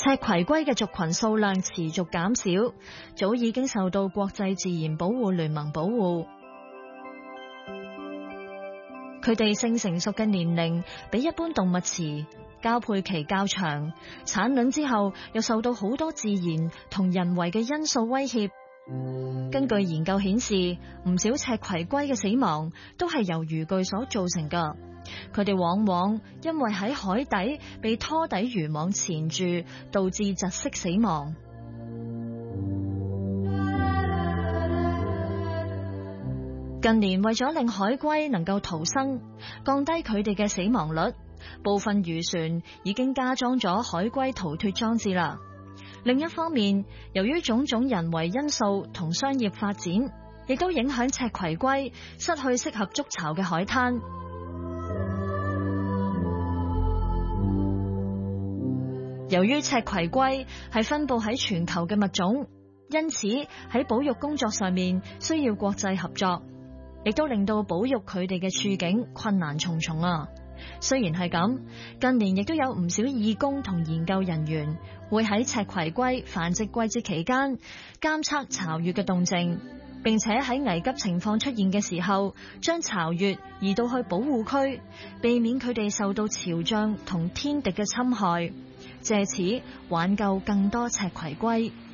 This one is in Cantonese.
赤葵龜嘅族群數量持續減少，早已經受到國際自然保護聯盟保護。佢哋性成熟嘅年齡比一般動物遲，交配期較長，產卵之後又受到好多自然同人為嘅因素威脅。根據研究顯示，唔少赤葵龜嘅死亡都係由漁具所造成㗎。佢哋往往因為喺海底被拖底漁網纏住，導致窒息死亡。近年為咗令海龜能夠逃生，降低佢哋嘅死亡率，部分漁船已經加裝咗海龜逃脫裝置啦。另一方面，由於種種人為因素同商業發展，亦都影響赤葵龜失去適合築巢嘅海灘。由於赤葵龜係分佈喺全球嘅物種，因此喺保育工作上面需要國際合作，亦都令到保育佢哋嘅處境困難重重啊！雖然係咁，近年亦都有唔少義工同研究人員會喺赤葵龜繁殖季節期間監測巢穴嘅動靜，並且喺危急情況出現嘅時候，將巢穴移到去保護區，避免佢哋受到潮漲同天敵嘅侵害，借此挽救更多赤葵龜。